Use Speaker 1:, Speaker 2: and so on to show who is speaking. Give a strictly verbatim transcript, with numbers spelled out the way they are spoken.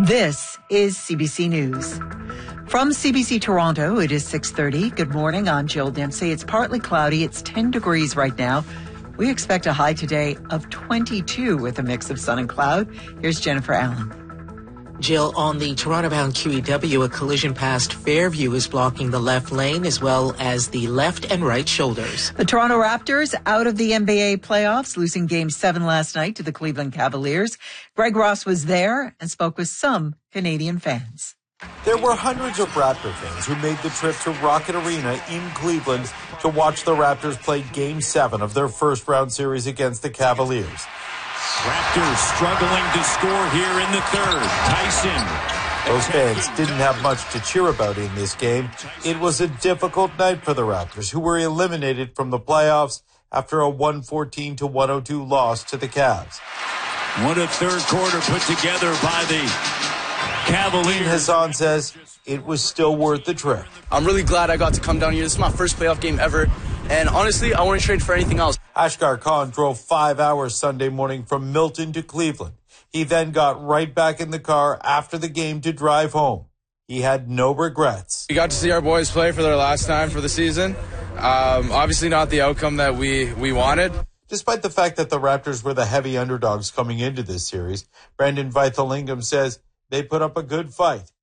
Speaker 1: This is C B C News. From C B C Toronto, it is six thirty. Good morning. I'm Jill Dempsey. It's partly cloudy. It's ten degrees right now. We expect a high today of twenty-two with a mix of sun and cloud. Here's Jennifer Allen.
Speaker 2: Jill, on the Toronto-bound Q E W, a collision past Fairview is blocking the left lane as well as the left and right shoulders.
Speaker 1: The Toronto Raptors out of the N B A playoffs, losing Game seven last night to the Cleveland Cavaliers. Greg Ross was there and spoke with some Canadian fans.
Speaker 3: There were hundreds of Raptor fans who made the trip to Rocket Arena in Cleveland to watch the Raptors play Game seven of their first-round series against the Cavaliers.
Speaker 4: Raptors struggling to score here in the third. Tyson.
Speaker 3: Those fans didn't have much to cheer about in this game. It was a difficult night for the Raptors, who were eliminated from the playoffs after a one fourteen to one oh two loss to the Cavs.
Speaker 4: What a third quarter put together by the Cavaliers.
Speaker 3: Hassan says it was still worth the trip.
Speaker 5: I'm really glad I got to come down here. This is my first playoff game ever. And honestly, I wouldn't trade for anything else.
Speaker 3: Ashgar Khan drove five hours Sunday morning from Milton to Cleveland. He then got right back in the car after the game to drive home. He had no regrets.
Speaker 6: We got to see our boys play for their last time for the season. Um, obviously not the outcome that we, we wanted.
Speaker 3: Despite the fact that the Raptors were the heavy underdogs coming into this series, Brandon Vithalingam says they put up a good fight.